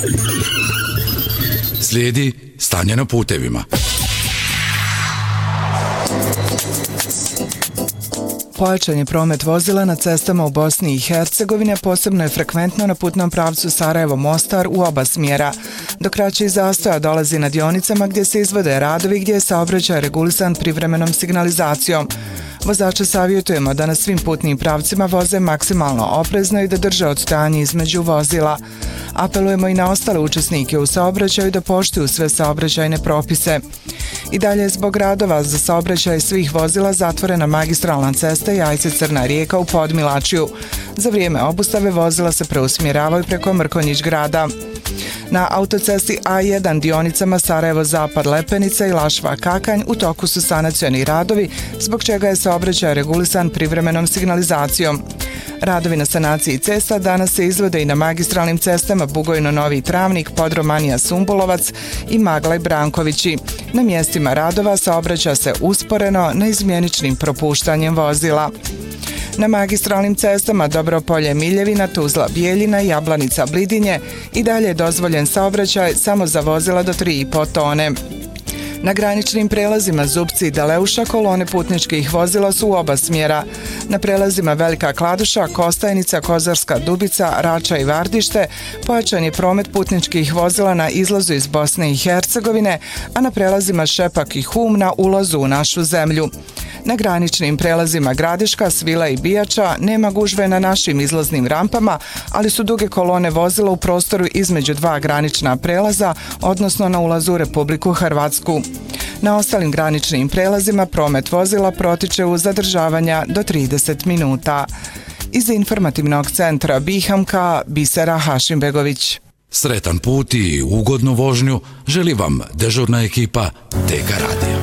Slijedi stanje na putevima. Pojačan je promet vozila na cestama u Bosni i Hercegovini, posebno je frekventno na putnom pravcu Sarajevo-Mostar u oba smjera. Do kraćih zastoja dolazi na dionicama gdje se izvode radovi gdje je saobraćaj regulisan privremenom signalizacijom. Vozače savjetujemo da na svim putnim pravcima voze maksimalno oprezno i da drže odstojanje između vozila. Apelujemo i na ostale učesnike u saobraćaju da poštuju sve saobraćajne propise. I dalje zbog radova za saobraćaj svih vozila zatvorena magistralna cesta Jajce-Crna Rijeka u Podmilačju. Za vrijeme obustave vozila se preusmjeravaju preko Mrkonjić grada. Na autocesti A1 dionicama Sarajevo-Zapad Lepenica i Lašva-Kakanj u toku su sanacioni radovi, zbog čega je saobraćaj regulisan privremenom signalizacijom. Radovi na sanaciji cesta danas se izvode i na magistralnim cestama Bugojno-Novi Travnik, Podromanija-Sumbulovac i Maglaj-Brankovići. Na mjestima radova saobraća se usporeno neizmjeničnim propuštanjem vozila. Na magistralnim cestama Dobropolje-Miljevina, Tuzla-Bijeljina i Jablanica-Blidinje i dalje je dozvoljen saobraćaj samo za vozila do 3,5 tone. Na graničnim prelazima Zupci i Daleuša kolone putničkih vozila su u oba smjera. Na prelazima Velika Kladuša, Kostajnica, Kozarska Dubica, Rača i Vardište pojačan je promet putničkih vozila na izlazu iz Bosne i Hercegovine, a na prelazima Šepak i Hum na ulazu u našu zemlju. Na graničnim prelazima Gradiška, Svila i Bijača nema gužve na našim izlaznim rampama, ali su duge kolone vozila u prostoru između dva granična prelaza, odnosno na ulazu u Republiku Hrvatsku. Na ostalim graničnim prelazima promet vozila protiče uz zadržavanja do 30 minuta. Iz informativnog centra Bihamka, Bisera Hašimbegović. Sretan put i ugodnu vožnju želi vam dežurna ekipa TK Radija.